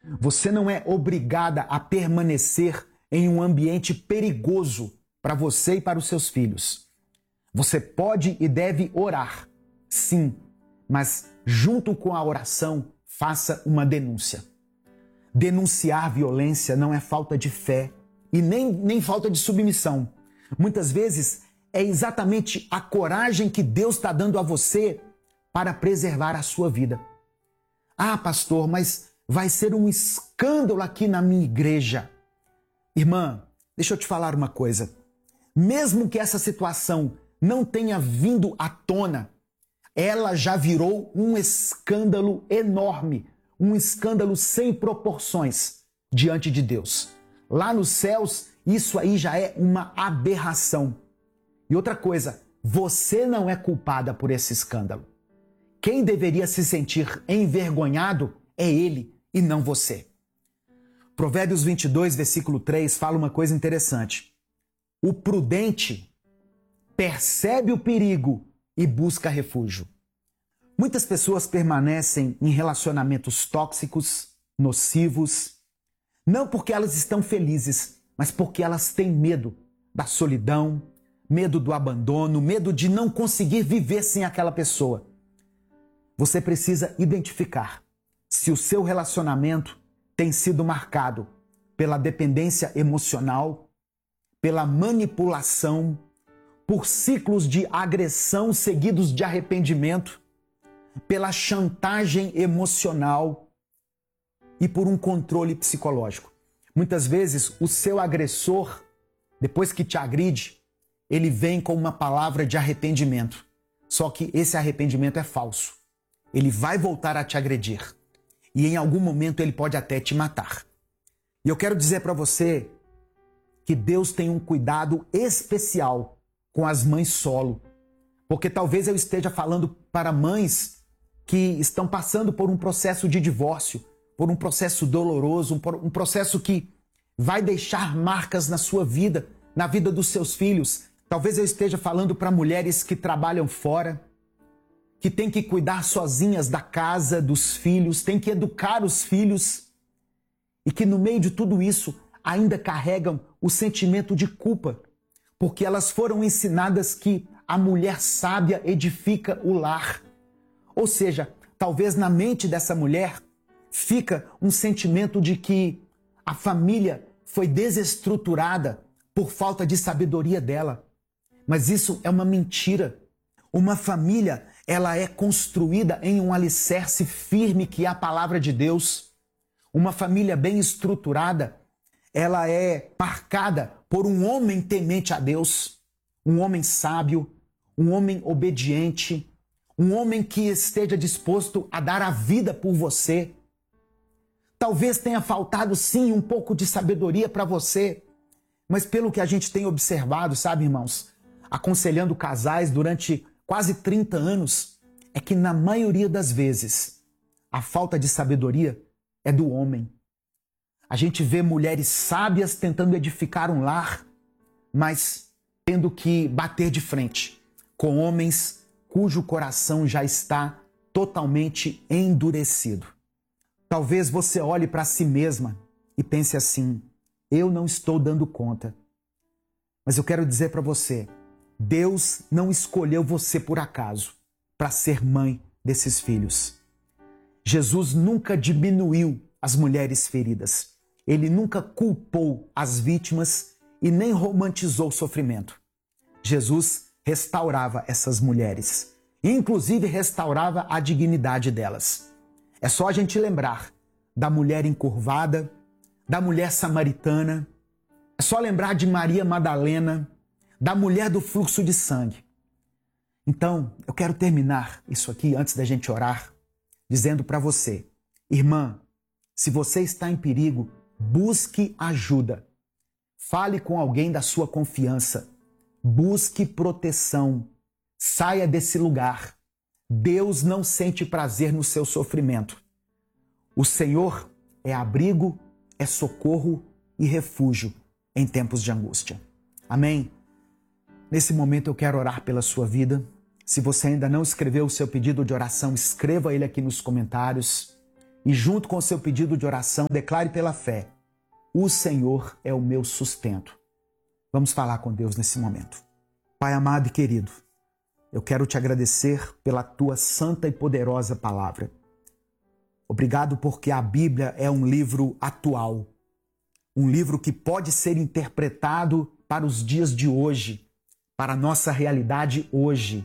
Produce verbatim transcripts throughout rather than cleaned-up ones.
Você não é obrigada a permanecer em um ambiente perigoso para você e para os seus filhos. Você pode e deve orar, sim, mas junto com a oração, faça uma denúncia. Denunciar violência não é falta de fé e nem, nem falta de submissão. Muitas vezes é exatamente a coragem que Deus está dando a você para preservar a sua vida. Ah, pastor, mas vai ser um escândalo aqui na minha igreja. Irmã, deixa eu te falar uma coisa. Mesmo que essa situação não tenha vindo à tona, ela já virou um escândalo enorme, um escândalo sem proporções diante de Deus. Lá nos céus, isso aí já é uma aberração. E outra coisa, você não é culpada por esse escândalo. Quem deveria se sentir envergonhado é ele e não você. Provérbios vinte e dois, versículo três, fala uma coisa interessante. O prudente percebe o perigo e busca refúgio. Muitas pessoas permanecem em relacionamentos tóxicos, nocivos, não porque elas estão felizes, mas porque elas têm medo da solidão, medo do abandono, medo de não conseguir viver sem aquela pessoa. Você precisa identificar se o seu relacionamento tem sido marcado pela dependência emocional, pela manipulação, por ciclos de agressão seguidos de arrependimento, pela chantagem emocional e por um controle psicológico. Muitas vezes o seu agressor, depois que te agride, ele vem com uma palavra de arrependimento. Só que esse arrependimento é falso. Ele vai voltar a te agredir. E em algum momento ele pode até te matar. E eu quero dizer para você que Deus tem um cuidado especial com as mães solo. Porque talvez eu esteja falando para mães que estão passando por um processo de divórcio, por um processo doloroso, um, um processo que vai deixar marcas na sua vida, na vida dos seus filhos. Talvez eu esteja falando para mulheres que trabalham fora, que têm que cuidar sozinhas da casa, dos filhos, têm que educar os filhos e que no meio de tudo isso ainda carregam o sentimento de culpa, porque elas foram ensinadas que a mulher sábia edifica o lar. Ou seja, talvez na mente dessa mulher fica um sentimento de que a família foi desestruturada por falta de sabedoria dela. Mas isso é uma mentira. Uma família, ela é construída em um alicerce firme que é a palavra de Deus. Uma família bem estruturada, ela é marcada por um homem temente a Deus, um homem sábio, um homem obediente, um homem que esteja disposto a dar a vida por você. Talvez tenha faltado sim um pouco de sabedoria para você, mas pelo que a gente tem observado, sabe, irmãos, aconselhando casais durante quase trinta anos, é que na maioria das vezes a falta de sabedoria é do homem. A gente vê mulheres sábias tentando edificar um lar, mas tendo que bater de frente com homens cujo coração já está totalmente endurecido. Talvez você olhe para si mesma e pense assim: eu não estou dando conta. Mas eu quero dizer para você, Deus não escolheu você por acaso para ser mãe desses filhos. Jesus nunca diminuiu as mulheres feridas. Ele nunca culpou as vítimas e nem romantizou o sofrimento. Jesus restaurava essas mulheres, inclusive restaurava a dignidade delas. É só a gente lembrar da mulher encurvada, da mulher samaritana, é só lembrar de Maria Madalena, da mulher do fluxo de sangue. Então, eu quero terminar isso aqui antes da gente orar, dizendo para você, irmã, se você está em perigo, busque ajuda. Fale com alguém da sua confiança. Busque proteção. Saia desse lugar. Deus não sente prazer no seu sofrimento. O Senhor é abrigo, é socorro e refúgio em tempos de angústia. Amém? Nesse momento eu quero orar pela sua vida. Se você ainda não escreveu o seu pedido de oração, escreva ele aqui nos comentários. e junto com o seu pedido de oração, declare pela fé: o Senhor é o meu sustento. Vamos falar com Deus nesse momento. Pai amado e querido, eu quero te agradecer pela tua santa e poderosa palavra. Obrigado porque a Bíblia é um livro atual, um livro que pode ser interpretado para os dias de hoje, para a nossa realidade hoje.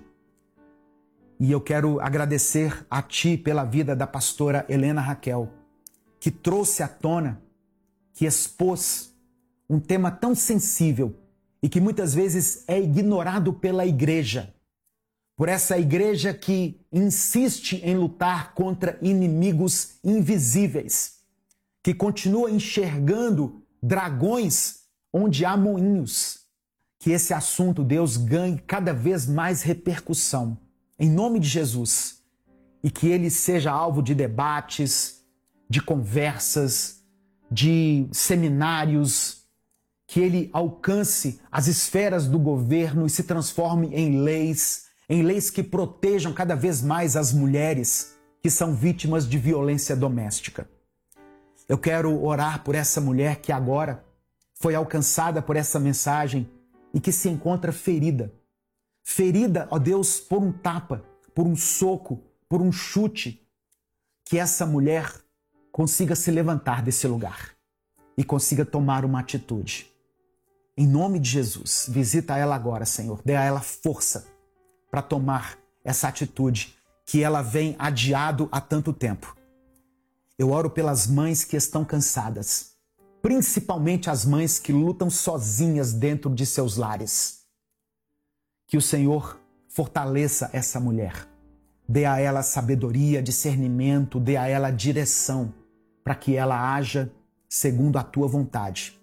E eu quero agradecer a Ti pela vida da pastora Helena Raquel, que trouxe à tona, que expôs um tema tão sensível e que muitas vezes é ignorado pela igreja. Por essa igreja que insiste em lutar contra inimigos invisíveis, que continua enxergando dragões onde há moinhos. Que esse assunto, Deus, ganhe cada vez mais repercussão, em nome de Jesus, e que ele seja alvo de debates, de conversas, de seminários, que ele alcance as esferas do governo e se transforme em leis, em leis que protejam cada vez mais as mulheres que são vítimas de violência doméstica. Eu quero orar por essa mulher que agora foi alcançada por essa mensagem e que se encontra ferida. Ferida, ó Deus, por um tapa, por um soco, por um chute. Que essa mulher consiga se levantar desse lugar e consiga tomar uma atitude. Em nome de Jesus, visita ela agora, Senhor. Dê a ela força para tomar essa atitude que ela vem adiado há tanto tempo. Eu oro pelas mães que estão cansadas, principalmente as mães que lutam sozinhas dentro de seus lares. Que o Senhor fortaleça essa mulher, dê a ela sabedoria, discernimento, dê a ela direção, para que ela haja segundo a tua vontade.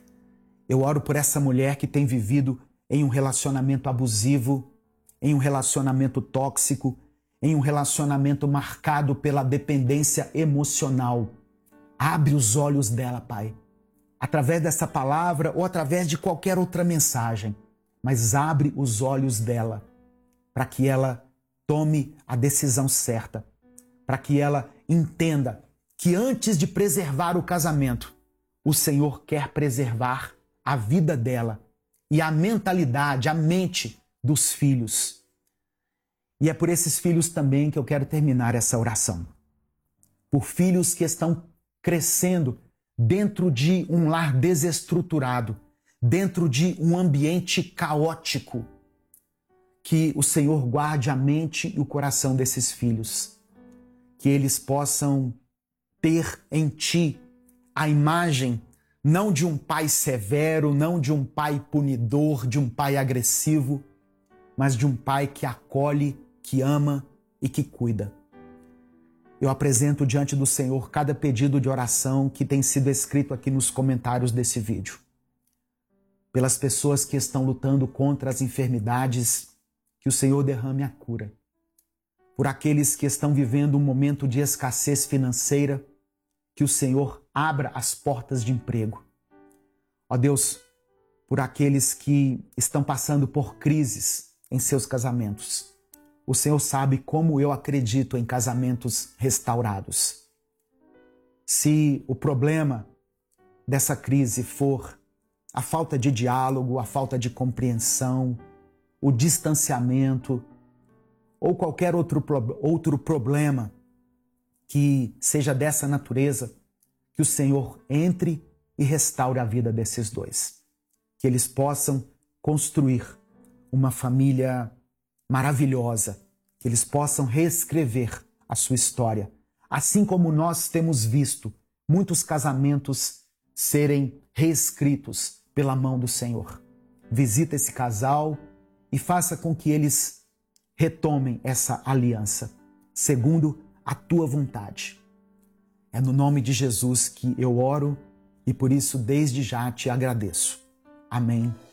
Eu oro por essa mulher que tem vivido em um relacionamento abusivo, em um relacionamento tóxico, em um relacionamento marcado pela dependência emocional. Abre os olhos dela, Pai, através dessa palavra ou através de qualquer outra mensagem, mas abre os olhos dela para que ela tome a decisão certa, para que ela entenda que antes de preservar o casamento, o Senhor quer preservar a vida dela e a mentalidade, a mente dos filhos. E é por esses filhos também que eu quero terminar essa oração. Por filhos que estão crescendo dentro de um lar desestruturado, dentro de um ambiente caótico. Que o Senhor guarde a mente e o coração desses filhos. Que eles possam ter em Ti a imagem não de um pai severo, não de um pai punidor, de um pai agressivo, mas de um pai que acolhe, que ama e que cuida. Eu apresento diante do Senhor cada pedido de oração que tem sido escrito aqui nos comentários desse vídeo. Pelas pessoas que estão lutando contra as enfermidades, que o Senhor derrame a cura. Por aqueles que estão vivendo um momento de escassez financeira, que o Senhor abra as portas de emprego. Ó Deus, por aqueles que estão passando por crises em seus casamentos. O Senhor sabe como eu acredito em casamentos restaurados. Se o problema dessa crise for a falta de diálogo, a falta de compreensão, o distanciamento ou qualquer outro, outro problema que seja dessa natureza, que o Senhor entre e restaure a vida desses dois. Que eles possam construir uma família maravilhosa, que eles possam reescrever a sua história, assim como nós temos visto muitos casamentos serem reescritos pela mão do Senhor. Visita esse casal e faça com que eles retomem essa aliança, segundo a tua vontade. É no nome de Jesus que eu oro e por isso desde já te agradeço. Amém